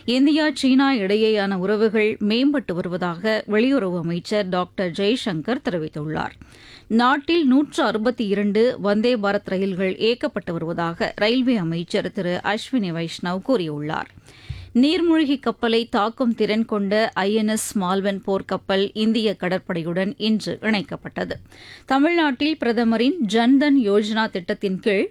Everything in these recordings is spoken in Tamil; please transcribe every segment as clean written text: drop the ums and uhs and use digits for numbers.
இந்தியா சீனா இடையேயான உறவுகள் மேம்பட்டு வருவதாக வெளியுறவு அமைச்சர் டாக்டர் ஜெய்சங்கர் தெரிவித்துள்ளார். நாட்டில் 162 வந்தே பாரத் ரயில்கள் இயக்கப்பட்டு வருவதாக ரயில்வே அமைச்சர் திரு அஸ்வினி வைஷ்ணவ் கூறியுள்ளார். நீர்மூழ்கி கப்பலை தாக்கும் திறன் கொண்ட INS மால்வன் போர்க்கப்பல் இந்திய கடற்படையுடன் இன்று இணைக்கப்பட்டது. தமிழ்நாட்டில் பிரதமரின் ஜன்தன் யோஜனா திட்டத்தின் கீழ்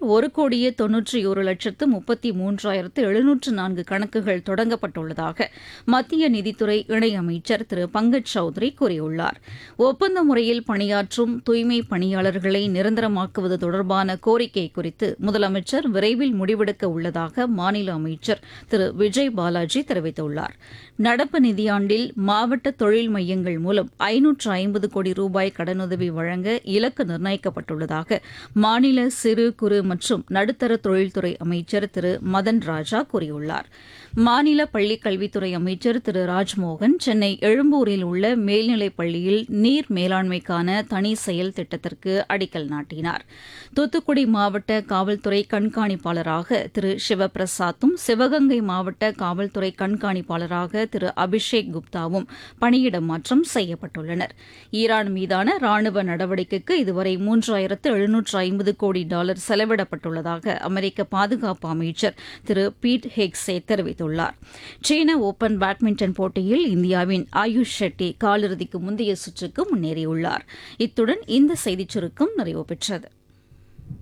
1,91,33,704 கணக்குகள் தொடங்கப்பட்டுள்ளதாக மத்திய நிதித்துறை இணையமைச்சர் திரு பங்கஜ் சௌத்ரி கூறியுள்ளார். ஒப்பந்த முறையில் பணியாற்றும் தூய்மை பணியாளர்களை நிரந்தரமாக்குவது தொடர்பான கோரிக்கை குறித்து முதலமைச்சர் விரைவில் முடிவெடுக்க உள்ளதாக மாநில அமைச்சர் திரு விஜய் பாலாஜி தெரிவித்துள்ளார். நடப்பு நிதியாண்டில் மாவட்ட தொழில் மையங்கள் மூலம் 550 கோடி ரூபாய் கடனுதவி வழங்க இலக்கு நிர்ணயிக்கப்பட்டுள்ளதாக மாநில சிறு குறு மற்றும் நடுத்தர தொழில்துறை அமைச்சர் திரு மதன் ராஜா கூறியுள்ளார். மாநில பள்ளிக் கல்வித்துறை அமைச்சர் திரு ராஜ்மோகன் சென்னை எழும்பூரில் உள்ள மேல்நிலைப் பள்ளியில் நீர் மேலாண்மைக்கான தனி செயல் திட்டத்திற்கு அடிக்கல் நாட்டினார். தூத்துக்குடி மாவட்ட காவல்துறை கண்காணிப்பாளராக திரு சிவபிரசாத்தும் சிவகங்கை மாவட்ட காவல்துறை கண்காணிப்பாளராக திரு அபிஷேக் குப்தாவும் பணியிட மாற்றம் செய்யப்பட்டுள்ளனர். ஈரான் மீதான ராணுவ நடவடிக்கைக்கு இதுவரை $3,750 கோடி செலவிடப்பட்டுள்ளதாக அமெரிக்க பாதுகாப்பு அமைச்சர் திரு பீட் ஹெக்ஸே தெரிவித்துள்ளார். சீன ஓபன் பேட்மிண்டன் போட்டியில் இந்தியாவின் ஆயுஷ் ஷெட்டி காலிறுதிக்கு முந்தைய சுற்றுக்கு முன்னேறியுள்ளார். இத்துடன் இந்த செய்திச் சுருக்கம் நிறைவு பெற்றது.